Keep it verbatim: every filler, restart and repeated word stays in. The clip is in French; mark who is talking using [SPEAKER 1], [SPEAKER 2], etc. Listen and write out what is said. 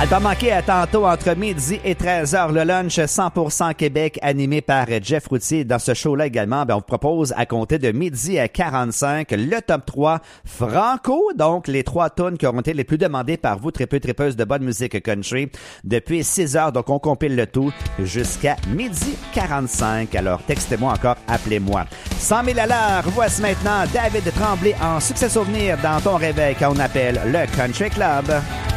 [SPEAKER 1] À ne pas manquer à tantôt entre midi et treize heures, le lunch cent pour cent Québec animé par Jeff Routier. Dans ce show-là également, ben, on vous propose à compter de midi à quarante-cinq le top trois franco. Donc, les trois tunes qui auront été les plus demandées par vous, tripeux, tripeuses de bonne musique country. Depuis six heures, donc on compile le tout jusqu'à midi quarante-cinq. Alors, textez-moi encore, appelez-moi. cent mille à l'heure, voici maintenant David Tremblay en succès souvenir dans ton réveil quand on appelle le Country Club.